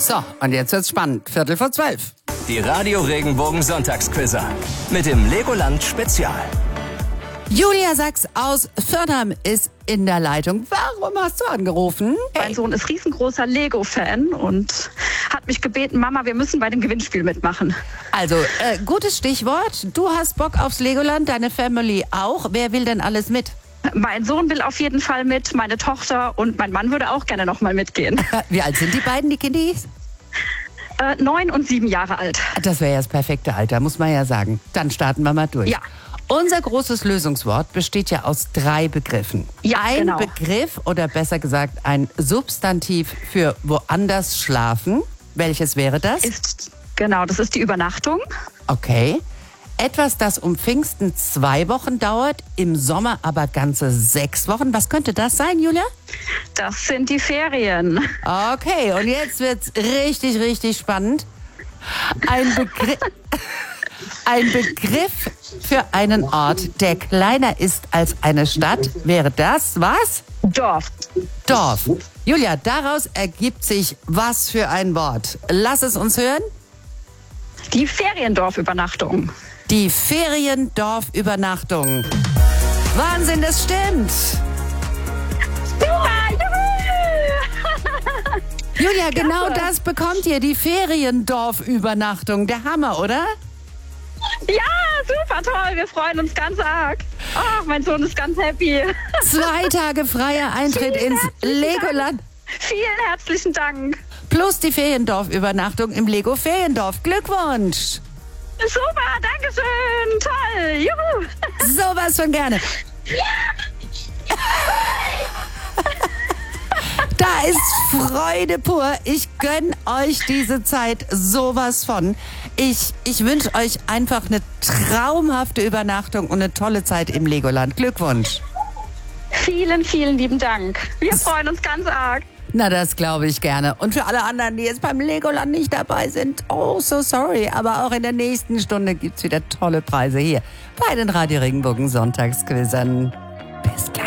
So, und jetzt wird's spannend. 11:45. Die Radio Regenbogen Sonntagsquizzer mit dem Legoland Spezial. Julia Sachs aus Fördam ist in der Leitung. Warum hast du angerufen? Mein Sohn ist riesengroßer Lego-Fan und hat mich gebeten, Mama, wir müssen bei dem Gewinnspiel mitmachen. Also, gutes Stichwort. Du hast Bock aufs Legoland, deine Family auch. Wer will denn alles mit? Mein Sohn will auf jeden Fall mit, meine Tochter und mein Mann würde auch gerne noch mal mitgehen. Wie alt sind die beiden, die Kindis? 9 und 7 Jahre alt. Das wäre ja das perfekte Alter, muss man ja sagen. Dann starten wir mal durch. Ja. Unser großes Lösungswort besteht ja aus 3 Begriffen. Ja, ein genau. Begriff oder besser gesagt ein Substantiv für woanders schlafen. Welches wäre das? Das ist die Übernachtung. Okay. Etwas, das um Pfingsten 2 Wochen dauert, im Sommer aber ganze 6 Wochen. Was könnte das sein, Julia? Das sind die Ferien. Okay, und jetzt wird's richtig, richtig spannend. Ein Begriff für einen Ort, der kleiner ist als eine Stadt, wäre das was? Dorf. Dorf. Julia, daraus ergibt sich was für ein Wort. Lass es uns hören. Die Feriendorfübernachtung. Die Feriendorfübernachtung. Wahnsinn, das stimmt. Ja, juhu! Julia, genau das bekommt ihr, die Feriendorfübernachtung. Der Hammer, oder? Ja, super toll. Wir freuen uns ganz arg. Ach, mein Sohn ist ganz happy. 2 Tage freier Eintritt ins Legoland. Vielen herzlichen Dank. Plus die Feriendorfübernachtung im Lego Feriendorf. Glückwunsch. Super, danke schön. Toll. Juhu. Sowas von gerne. Da ist Freude pur. Ich gönn euch diese Zeit sowas von. Ich wünsche euch einfach eine traumhafte Übernachtung und eine tolle Zeit im Legoland. Glückwunsch. Vielen, vielen lieben Dank. Wir freuen uns ganz arg. Na, das glaube ich gerne. Und für alle anderen, die jetzt beim Legoland nicht dabei sind, oh, so sorry. Aber auch in der nächsten Stunde gibt's wieder tolle Preise hier bei den Radio Regenbogen Sonntagsquizzern. Bis gleich.